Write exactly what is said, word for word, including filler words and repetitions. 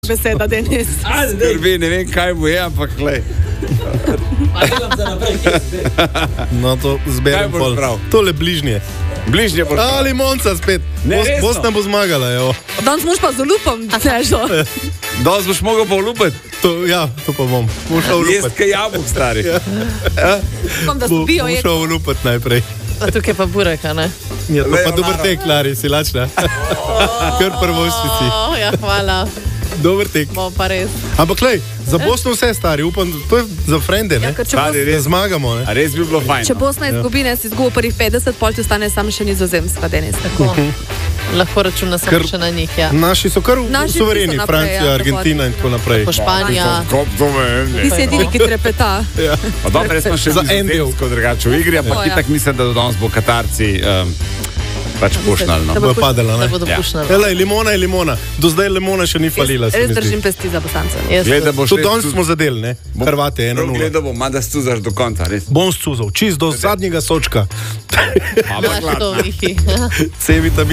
beseda, Denis. Skrbi, ne vem, kaj bo je, ampak glej. No, to zberem pol. Tole bližnje. Bližnje boš prav. A, limonca spet. Ne, resno. Bosna bo zmagala, jo. Danes moš pa z olupom, Snežo. Danes boš mogel pa olupati. To, ja, to pa bom. Bom šel olupati. Jest kaj jabolk, stari. Upam, da Bo- so bio Bom jedli. šel olupati najprej. A tukaj pa burek, a ne? Ja, to Lej, pa dober Lara. tek, Lari, si lačna. Kar prvoščici. O, ja, hvala. Dober tek. Bo pa res. Ampak lej, za Bosno vse, stari, upam, da to je za frende, ne? Ja, ker če, Stari, Bos, Da zmagamo, ne? A res bi bilo fajn. če Bosna izgubi, ne si izgubil prvih petdeset, pol ti ostane samo še Nizozemska, Denis. Tako. Lahko računa samo Ker- še na njih, ja. Naši so kar Naši suvereni, so naprej, Francija, ja, Argentina in tako naprej. Po Španija. Kop to vem, Ti ne. si edini, ki trepeta. Ja. Pa dobro, res smo še Za en del. nizozemsko drugače v igri, ampak O, ja. itak mislim, da do danes bo Katarci um, pač pušnali, no. Da Bo padala, Da ne? bodo Ja. pušnali. Elej, limona je limona. Do zdaj limona še ni falila, se Res mi držim zdi. pesti za Bosance. Jaz Gleda boš Tudi danes smo zadeli, ne? Bom- Hrvate, ena nula. Gledal bom, da stuzaš do konca, res. Bom scuzal, čist do zadnjega sočka. Ampak Imaš to, Viki. C vitamin.